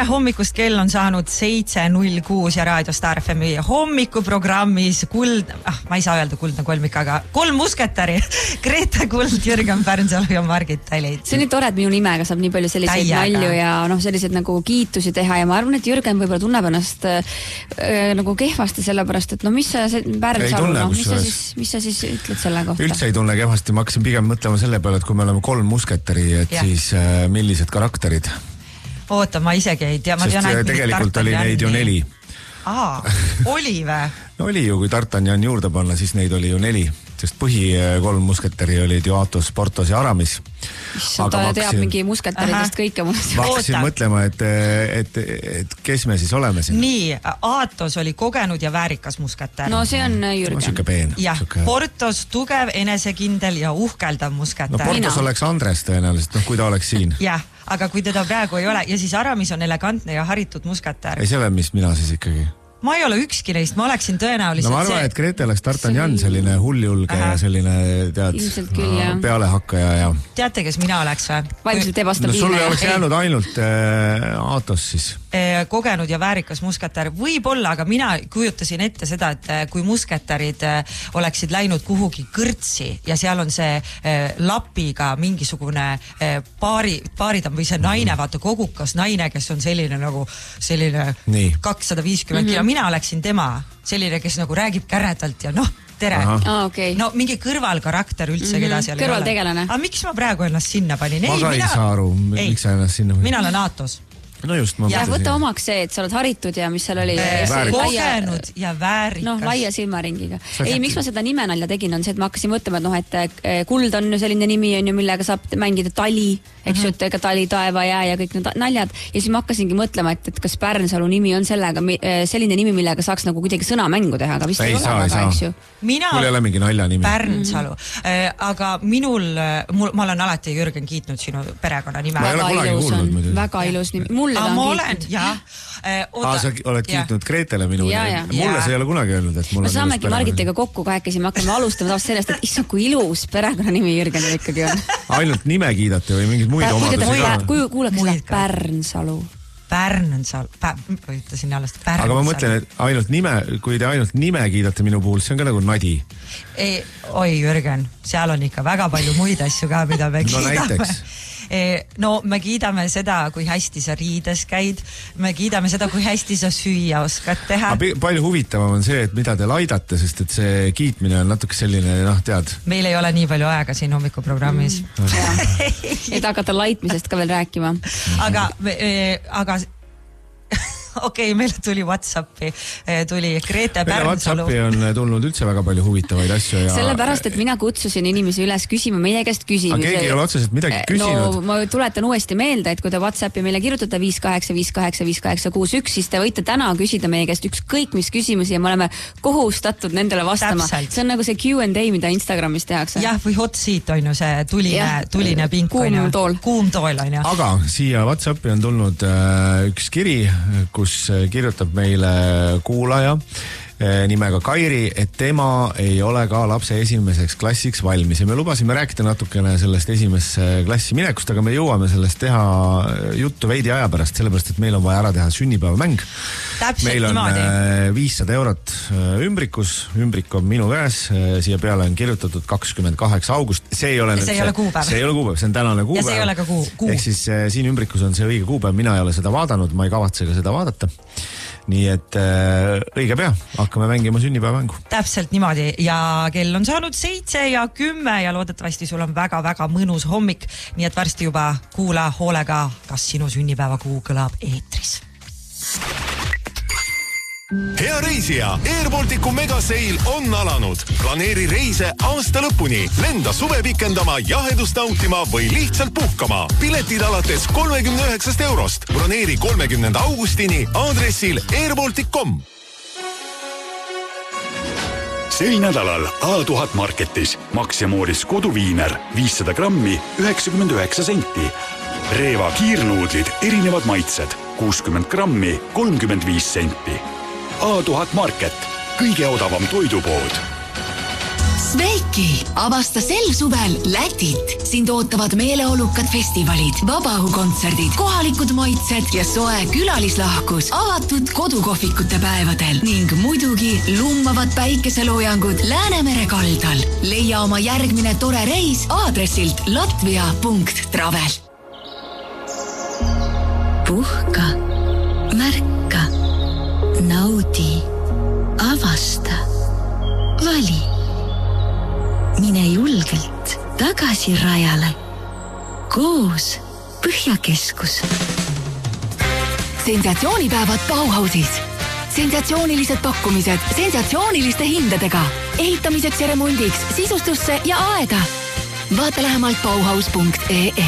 hommikust, kell on saanud 7.06 ja Raadio Star FM hommikuprogrammis ma ei saa öelda kuldne kolmik, aga 3 musketäri. Grete Kuld, Jürgen Pärnsalu ja Margit Tälid. See on nii tore, et minu nimega saab nii palju selliseid nalju ja selliseid nagu kiitusi teha ja ma arvan, et Jürgen võib-olla tunneb ennast nagu kehvasti sellepärast, et mis sa Pärnsalu, mis sa siis ütled selle kohta? Üldse ei tunne kehvasti, ma hakkasin pigem mõtlema selle peale, et kui me oleme 3 musketäri, et siis millised karakterid? Oota, ma isegi ei tea. Sest tegelikult oli neid ju 4. Oli vä? No oli ju, kui D'Artagnan juurde panna, siis neid oli ju 4. Sest põhi 3 musketari olid ju Athos, Porthos ja Aramis. Ta teab mingi musketäridest kõike. Ma hakkasin mõtlema, et kes me siis oleme siin. Nii, Athos oli kogenud ja väärikas musketär. No see on Jürgen. Jah, Porthos tugev, enesekindel ja uhkeldav musketär. No Porthos oleks Andres tõenäoliselt, kui ta oleks siin. Jah, aga kui teda praegu ei ole ja siis Aramis on elegantne ja haritud musketär. Ei selle, mis mina siis ikkagi. Ma ei ole ükski neist, ma oleksin tõenäoliselt... No ma arvan, et Grete oleks D'Artagnan selline hulljulge ja selline, pealehakkaja ja... Teate, kes mina oleks või? Vaimselt ebastabiilne. No sul oleks jäänud ainult Athos siis. Kogenud ja väärikas musketär võib-olla, aga mina kujutasin ette seda, et kui musketärid oleksid läinud kuhugi kõrtsi ja seal on see lapiga mingisugune paaridam või see naine, vaata kogukas naine, kes on selline nagu selline 250 kilo. Mina oleksin tema, selline, kes nagu räägib käredalt ja tere. Okay. No mingi kõrvalkarakter üldse, keda seal ei ole. Kõrvaltegelane. Aga miks ma praegu ennast sinna panin? Ma ka ei saa aru, miks sa ennast sinna panin. Mina olen Athos. No just, ja võta omaks see, et sa oled haritud ja mis seal oli kogenud ja väärikas. Laia silmaringiga. Ei, miks ma seda nimenalja tegin, on see, et ma hakkasin mõtlema, et Kuld on selline nimi, millega saab mängida Tali, eks ju, et ega Tali, Taeva, Jää ja kõik need naljad. Ja siis ma hakkasingi mõtlema, et kas Pärnsalu nimi on selline nimi, millega saaks nagu kuidagi sõnamängu teha, aga vist ei ole väga, eks ju. Mina mul ei ole mingi nalja nimi. Pärnsalu. Aga ma olen alati Jürgen kiitnud sinu perekonna nime. Väga ilus nimi. Ma olen, jah. Sa oled kiitnud Gretele minu. Mulle see ei ole kunagi öelnud, et mul on... Me saamegi Margitega kokku kahekesi, me hakkame alustama taas sellest, et issand, kui ilus perekonnanimi Jürgenil ikkagi on. Ainult nime kiidate või mingid muid omadusi? Kuulake seda Pärnsalu. Pärnsalu. Ütlesin alles Pärnsalu. Aga ma mõtlen, et ainult nime, kui te ainult nime kiidate minu puhul, see on ka nagu nadi. Oi, Jürgen, seal on ikka väga palju muid asju ka, mida me kiidame. No näiteks. No me kiidame seda, kui hästi sa riides käid, me kiidame seda, kui hästi sa süüa oskad teha. Palju huvitavam on see, et mida te laidate, sest et see kiitmine on natuke selline, tead. Meil ei ole nii palju aega siin hommikuprogrammis. Et hakata laitmisest ka veel rääkima. Aga okei, meile tuli WhatsAppi, tuli Grete Pärnsalu. WhatsAppi on tulnud üldse väga palju huvitavaid asju. Sellepärast, et mina kutsusin inimesi üles küsima meie käest küsimusi. Aga keegi ei ole otseselt midagi küsinud. No ma tuletan uuesti meelde, et kui te WhatsAppi meile kirjutate 58585861, siis te võite täna küsida meie käest ükskõik mis küsimusi ja me oleme kohustatud nendele vastama. Täpselt. See on nagu see Q&A, mida Instagramis tehakse. Jah, või hot seat on ju see tuline pink. Kuum tool on ju. Aga siia WhatsAppi on tulnud üks kiri, kus kirjutab meile kuulaja nimega Kairi, et tema ei ole ka lapse esimeseks klassiks valmis ja me lubasime rääkida natukene sellest esimesse klassi minekust, aga me jõuame sellest teha juttu veidi aja pärast, sellepärast, et meil on vaja ära teha sünnipäevamäng. Meil on 500 eurot ümbrikus, ümbrik on minu käes, siia peale on kirjutatud 28. august. See ei ole kuupäev. See ei ole kuupäev, see on tänane kuupäev. Ja see ei ole ka kuu. Ehk siis siin ümbrikus on see õige kuupäev, mina ei ole seda vaadanud, ma ei kavatse ka seda vaadata. Nii et õige pea, hakkame mängima sünnipäevamängu. Täpselt niimoodi ja kell on saanud 7:10 ja loodetavasti sul on väga-väga mõnus hommik, nii et varsti juba kuula hoolega, kas sinu sünnipäevakuu kõlab eetris. Hea reisija, Airbalticu megaseil on alanud. Planeeri reise aasta lõpuni. Lenda suve pikendama, jahedust nautima või lihtsalt puhkama. Piletid alates 39 eurost. Broneeri 30. augustini aadressil airbaltic.com. Sel nädalal A1000 Marketis Maximooris koduviiner 500 grammi 99 senti. Reeva kiirnuudlid erinevad maitsed 60 grammi 35 senti. A1000 Market, kõige odavam toidupood. Sveiki, avasta sel suvel Lätit. Sind ootavad meeleolukad festivalid, vabaõhukontserdid, kohalikud maitsed ja soe külalislahkus avatud kodukohvikute päevadel ning muidugi lummavad päikeseloojangud Läänemere kaldal. Leia oma järgmine tore reis aadressilt latvia.travel. Puhka, märka, naudi, avasta, vali. Mine julgelt tagasi rajale. Koos Põhjakeskus. Sensatsioonipäevad Bauhausis. Sensatsioonilised pakkumised sensatsiooniliste hindadega. Ehitamiseks ja remondiks, sisustusse ja aega. Vaata lähemalt bauhaus.ee.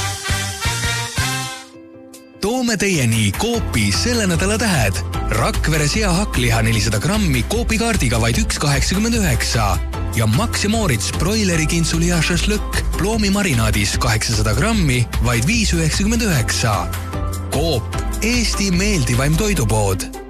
Toome teieni Coopi selle nädala tähed. Rakvere seahakliha 400 grammi Coopi kaardiga vaid 1,89 ja Max & Moritz broileri kintsuliha šašlõkk ploomi marinaadis 800 grammi vaid 5,99. Coop, Eesti meeldivaim toidupood.